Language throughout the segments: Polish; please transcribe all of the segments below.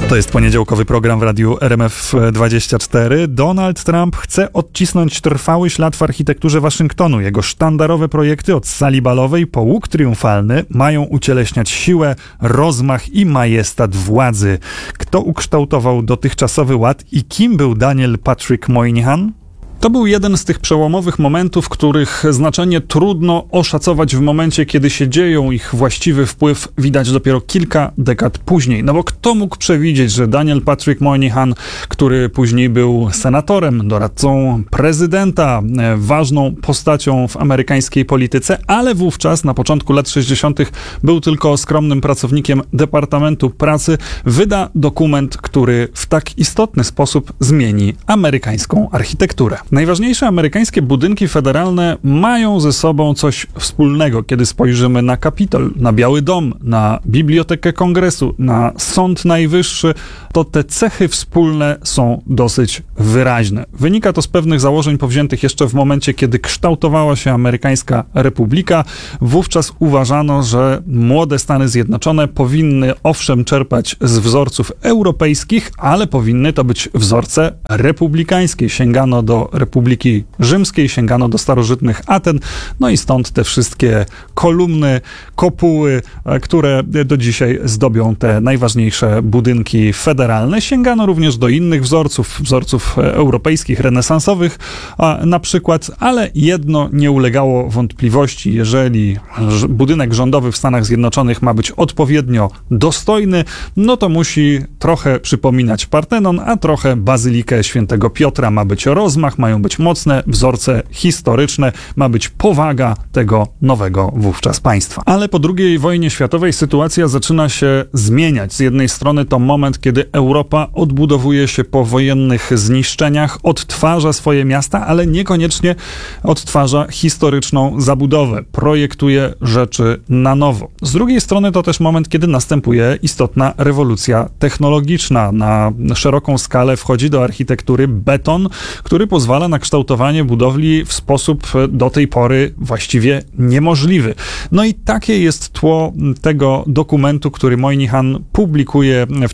To jest poniedziałkowy program w radiu RMF24. Donald Trump chce odcisnąć trwały ślad w architekturze Waszyngtonu. Jego sztandarowe projekty od sali balowej po łuk triumfalny mają ucieleśniać siłę, rozmach i majestat władzy. Kto ukształtował dotychczasowy ład i kim był Daniel Patrick Moynihan? To był jeden z tych przełomowych momentów, których znaczenie trudno oszacować w momencie, kiedy się dzieją. Ich właściwy wpływ widać dopiero kilka dekad później. No bo kto mógł przewidzieć, że Daniel Patrick Moynihan, który później był senatorem, doradcą prezydenta, ważną postacią w amerykańskiej polityce, ale wówczas na początku lat 60. był tylko skromnym pracownikiem Departamentu Pracy, wyda dokument, który w tak istotny sposób zmieni amerykańską architekturę. Najważniejsze amerykańskie budynki federalne mają ze sobą coś wspólnego. Kiedy spojrzymy na Kapitol, na Biały Dom, na Bibliotekę Kongresu, na Sąd Najwyższy, to te cechy wspólne są dosyć wyraźne. Wynika to z pewnych założeń powziętych jeszcze w momencie, kiedy kształtowała się amerykańska republika. Wówczas uważano, że młode Stany Zjednoczone powinny owszem czerpać z wzorców europejskich, ale powinny to być wzorce republikańskie. Sięgano do Republiki Rzymskiej, sięgano do starożytnych Aten, no i stąd te wszystkie kolumny, kopuły, które do dzisiaj zdobią te najważniejsze budynki federalne. Sięgano również do innych wzorców europejskich, renesansowych na przykład, ale jedno nie ulegało wątpliwości. Jeżeli budynek rządowy w Stanach Zjednoczonych ma być odpowiednio dostojny, no to musi trochę przypominać Partenon, a trochę Bazylikę Świętego Piotra. Ma być rozmach, mają być mocne wzorce historyczne, ma być powaga tego nowego wówczas państwa. Ale po II wojnie światowej sytuacja zaczyna się zmieniać. Z jednej strony to moment, kiedy Europa odbudowuje się po wojennych zniszczeniach, odtwarza swoje miasta, ale niekoniecznie odtwarza historyczną zabudowę, projektuje rzeczy na nowo. Z drugiej strony to też moment, kiedy następuje istotna rewolucja technologiczna. Na szeroką skalę wchodzi do architektury beton, który pozwala na kształtowanie budowli w sposób do tej pory właściwie niemożliwy. No i takie jest tło tego dokumentu, który Moynihan publikuje w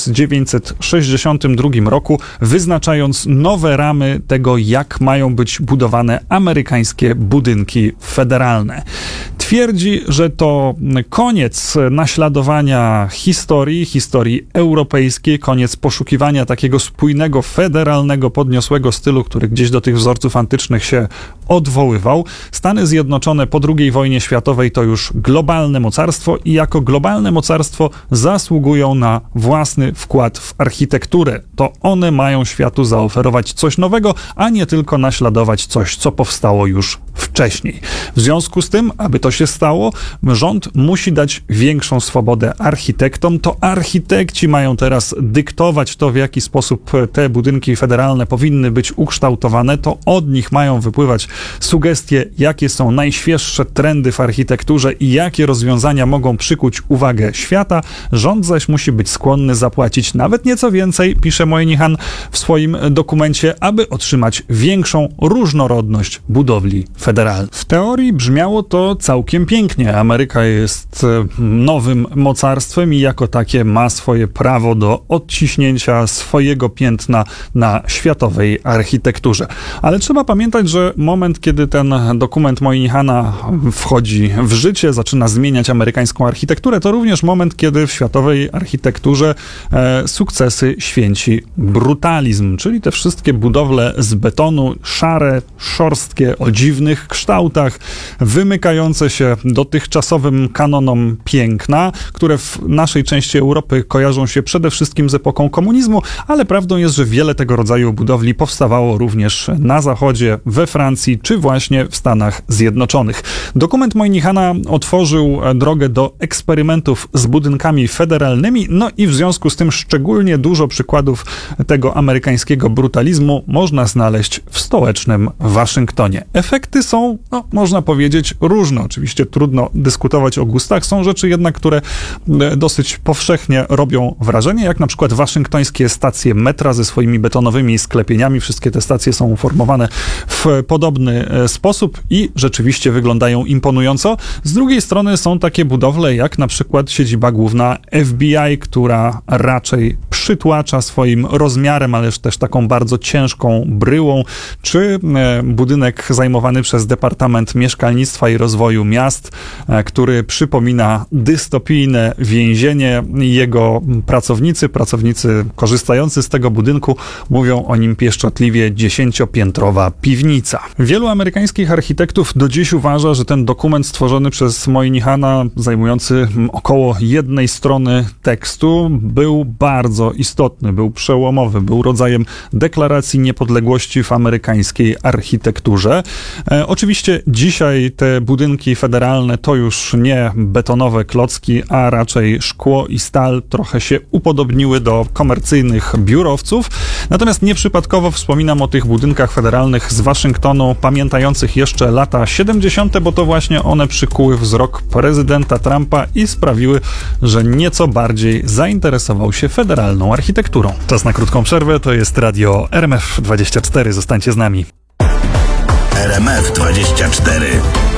1962 roku, wyznaczając nowe ramy tego, jak mają być budowane amerykańskie budynki federalne. Twierdzi, że to koniec naśladowania historii europejskiej, koniec poszukiwania takiego spójnego, federalnego, podniosłego stylu, który gdzieś do tych wzorców antycznych się odwoływał. Stany Zjednoczone po II wojnie światowej to już globalne mocarstwo i jako globalne mocarstwo zasługują na własny wkład w architekturę. To one mają światu zaoferować coś nowego, a nie tylko naśladować coś, co powstało już wcześniej. W związku z tym, aby to się stało, rząd musi dać większą swobodę architektom. To architekci mają teraz dyktować to, w jaki sposób te budynki federalne powinny być ukształtowane. To od nich mają wypływać sugestie, jakie są najświeższe trendy w architekturze i jakie rozwiązania mogą przykuć uwagę świata. Rząd zaś musi być skłonny zapłacić nawet nieco więcej, pisze Moynihan w swoim dokumencie, aby otrzymać większą różnorodność budowli federalnych. W teorii brzmiało to całkiem pięknie. Ameryka jest nowym mocarstwem i jako takie ma swoje prawo do odciśnięcia swojego piętna na światowej architekturze. Ale trzeba pamiętać, że moment, kiedy ten dokument Moynihana wchodzi w życie, zaczyna zmieniać amerykańską architekturę, to również moment, kiedy w światowej architekturze sukcesy święci brutalizm, czyli te wszystkie budowle z betonu, szare, szorstkie, o dziwnych kształtach, wymykające się dotychczasowym kanonom piękna, które w naszej części Europy kojarzą się przede wszystkim z epoką komunizmu, ale prawdą jest, że wiele tego rodzaju budowli powstawało również na Zachodzie, we Francji, czy właśnie w Stanach Zjednoczonych. Dokument Moynihana otworzył drogę do eksperymentów z budynkami federalnymi, no i w związku z tym szczególnie dużo przykładów tego amerykańskiego brutalizmu można znaleźć w stołecznym Waszyngtonie. Efekty są, można powiedzieć, różne. Oczywiście trudno dyskutować o gustach. Są rzeczy jednak, które dosyć powszechnie robią wrażenie, jak na przykład waszyngtońskie stacje metra ze swoimi betonowymi sklepieniami. Wszystkie te stacje są uformowane w podobny ładny sposób i rzeczywiście wyglądają imponująco. Z drugiej strony są takie budowle jak na przykład siedziba główna FBI, która raczej przytłacza swoim rozmiarem, ależ też taką bardzo ciężką bryłą, czy budynek zajmowany przez Departament Mieszkalnictwa i Rozwoju Miast, który przypomina dystopijne więzienie. Jego pracownicy korzystający z tego budynku mówią o nim pieszczotliwie 10-piętrowa piwnica. Wielu amerykańskich architektów do dziś uważa, że ten dokument stworzony przez Moynihana, zajmujący około jednej strony tekstu, był bardzo istotny, był przełomowy, był rodzajem deklaracji niepodległości w amerykańskiej architekturze. Oczywiście dzisiaj te budynki federalne to już nie betonowe klocki, a raczej szkło i stal trochę się upodobniły do komercyjnych biurowców. Natomiast nieprzypadkowo wspominam o tych budynkach federalnych z Waszyngtonu, pamiętających jeszcze lata 70., bo to właśnie one przykuły wzrok prezydenta Trumpa i sprawiły, że nieco bardziej zainteresował się federalną architekturą. Czas na krótką przerwę, to jest radio RMF24. Zostańcie z nami. RMF24.